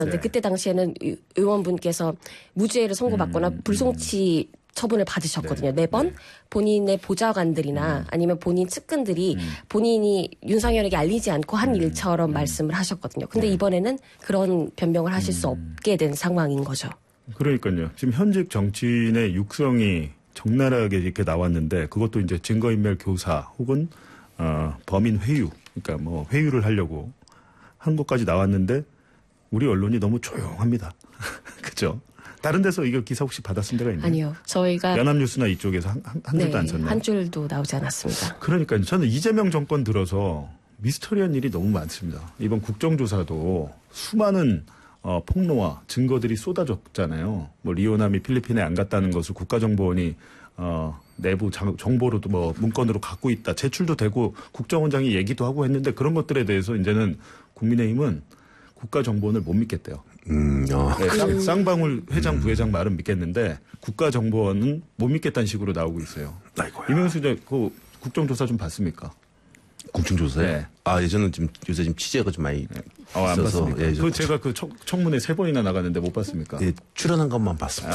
네. 그때 당시에는 의원분께서 무죄를 선고받거나 불송치 처분을 받으셨거든요. 네 번 본인의 보좌관들이나 아니면 본인 측근들이 본인이 윤상현에게 알리지 않고 한 일처럼 말씀을 하셨거든요. 근데 이번에는 그런 변명을 하실 수 없게 된 상황인 거죠. 그러니까요. 지금 현직 정치인의 육성이 적나라하게 이렇게 나왔는데 그것도 이제 증거인멸 교사 혹은 범인 회유, 그러니까 뭐 회유를 하려고 한 것까지 나왔는데 우리 언론이 너무 조용합니다. 그죠? 다른 데서 이거 기사 혹시 받았은 데가 있나요? 아니요. 저희가 연합뉴스나 이쪽에서 한 줄도 안 썼나요? 한 줄도 나오지 않았습니다. 그러니까요. 저는 이재명 정권 들어서 미스터리한 일이 너무 많습니다. 이번 국정조사도 수많은 폭로와 증거들이 쏟아졌잖아요. 뭐 리오남이 필리핀에 안 갔다는 것을 국가정보원이 내부 정보로도 뭐 문건으로 갖고 있다. 제출도 되고 국정원장이 얘기도 하고 했는데 그런 것들에 대해서 이제는 국민의힘은 국가정보원을 못 믿겠대요. 네, 쌍방울 회장 부회장 말은 믿겠는데 국가정보원은 못 믿겠다는 식으로 나오고 있어요. 아이고야. 이명수 그 국정조사 좀 봤습니까? 국정조사요? 네. 저는 요새 취재가 좀 많이 안 있어서. 봤습니까? 예, 제가 그 청문회 3번이나 나갔는데 못 봤습니까? 예, 출연한 것만 봤습니다.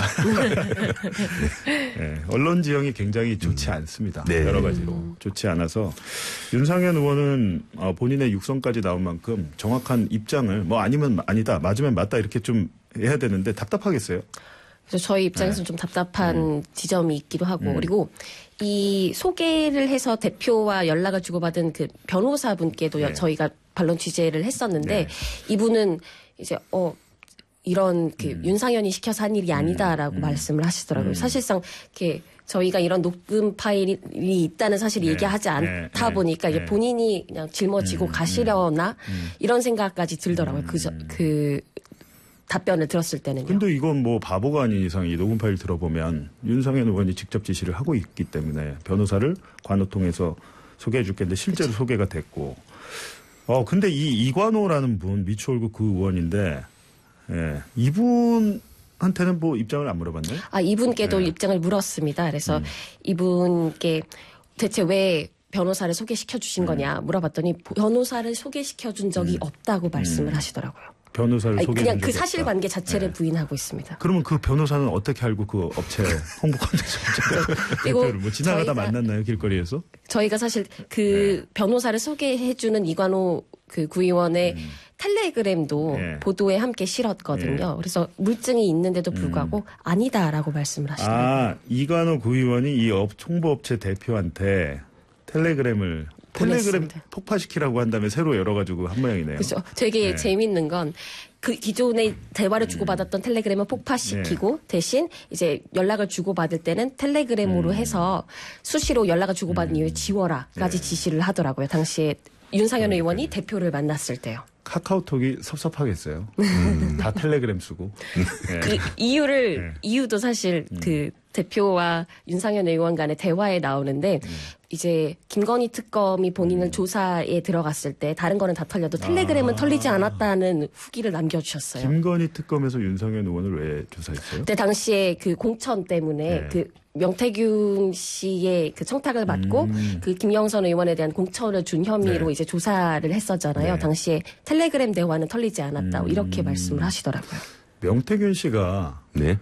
네, 언론 지형이 굉장히 좋지 않습니다. 네. 여러 가지로 좋지 않아서 윤상현 의원은 본인의 육성까지 나온 만큼 정확한 입장을 뭐 아니면 아니다, 맞으면 맞다 이렇게 좀 해야 되는데 답답하겠어요. 그래서 저희 입장에서는 좀 답답한 지점이 있기도 하고 그리고 이 소개를 해서 대표와 연락을 주고받은 그 변호사분께도 저희가 반론 취재를 했었는데 이분은 이제 이런 그 윤상현이 시켜서 한 일이 아니다라고 말씀을 하시더라고요. 사실상 이렇게 저희가 이런 녹음 파일이 있다는 사실을 얘기하지 않다 보니까 이제 본인이 그냥 짊어지고 가시려나 이런 생각까지 들더라고요. 그 답변을 들었을 때는요. 근데 이건 뭐 바보가 아닌 이상 이 녹음 파일 들어보면 윤상현 의원이 직접 지시를 하고 있기 때문에 변호사를 관호 통해서 소개해 줄 텐데 실제로 소개가 됐고. 근데 이 이관호라는 분 미추홀구 그 의원인데 이분한테는 뭐 입장을 안 물어봤나요? 이분께도 입장을 물었습니다. 그래서 이분께 대체 왜 변호사를 소개시켜 주신 거냐 물어봤더니 변호사를 소개시켜 준 적이 없다고 말씀을 하시더라고요. 변호사를 소개해 그냥 준 그 적이 사실관계 자체를 부인하고 있습니다. 그러면 그 변호사는 어떻게 알고 그 업체 홍보 콘텐츠 대표를 뭐 지나가다 만났나요 길거리에서? 저희가 사실 그 변호사를 소개해 주는 이관호 그 구의원의 텔레그램도 보도에 함께 실었거든요. 그래서 물증이 있는데도 불구하고 아니다라고 말씀을 하시더라고요. 이관호 구의원이 이 홍보업체 대표한테 텔레그램 폭파시키라고 한 다음에 새로 열어가지고 한 모양이네요. 그렇죠. 되게 재밌는 건 그 기존의 대화를 주고받았던 텔레그램을 폭파시키고 대신 이제 연락을 주고받을 때는 텔레그램으로 해서 수시로 연락을 주고받은 이후에 지워라까지 지시를 하더라고요. 당시에 윤상현 의원이 대표를 만났을 때요. 카카오톡이 섭섭하겠어요. 다 텔레그램 쓰고. 그 이유도 사실 그 대표와 윤상현 의원 간의 대화에 나오는데 이제 김건희 특검이 본인을 조사에 들어갔을 때 다른 거는 다 털려도 텔레그램은 털리지 않았다는 후기를 남겨주셨어요. 김건희 특검에서 윤상현 의원을 왜 조사했어요? 그때 당시에 그 공천 때문에 그 명태균 씨의 그 청탁을 받고 그 김영선 의원에 대한 공천을 준 혐의로 이제 조사를 했었잖아요. 당시에 텔레그램 대화는 털리지 않았다 이렇게 말씀을 하시더라고요. 명태균 씨가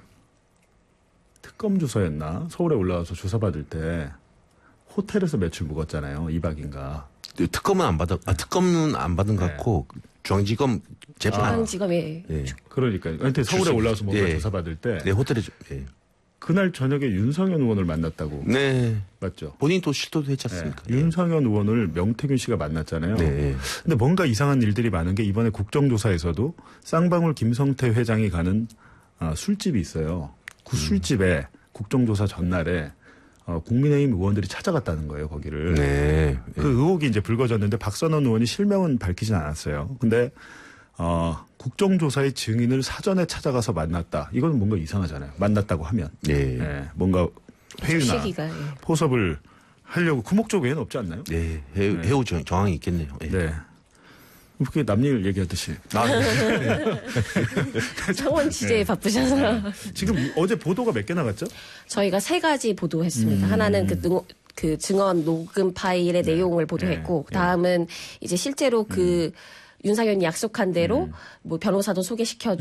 특검 조사였나? 서울에 올라와서 조사받을 때 호텔에서 며칠 묵었잖아요. 2박인가. 특검은 안 받은 것 같고 중앙지검 재판. 중앙지검에. 그러니까요. 서울에 올라와서 뭔가 조사받을 때. 호텔에. 그날 저녁에 윤상현 의원을 만났다고. 네. 맞죠? 본인도 실토도 했지 않습니까? 윤상현 의원을 명태균 씨가 만났잖아요. 네. 근데 뭔가 이상한 일들이 많은 게 이번에 국정조사에서도 쌍방울 김성태 회장이 가는 술집이 있어요. 그 술집에 국정조사 전날에 국민의힘 의원들이 찾아갔다는 거예요, 거기를. 네. 그 의혹이 이제 불거졌는데 박선원 의원이 실명은 밝히진 않았어요. 근데 국정조사의 증인을 사전에 찾아가서 만났다. 이건 뭔가 이상하잖아요. 만났다고 하면. 뭔가 회유나 포섭을 하려고 그 목적 외에는 없지 않나요? 네. 해우 정황이 있겠네요. 네. 그게 남일 얘기하듯이. 청원 취재에 바쁘셔서. 지금 어제 보도가 몇 개 나갔죠? 저희가 3가지 보도했습니다. 하나는 그 증언 녹음 파일의 내용을 보도했고, 다음은 이제 실제로 그 윤상현이 약속한 대로 뭐 변호사도 소개시켜